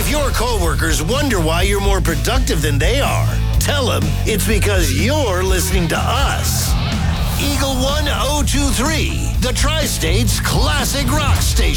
If your coworkers wonder why you're more productive than they are, tell them it's because you're listening to us. Eagle 1023, the Tri-State's classic rock station.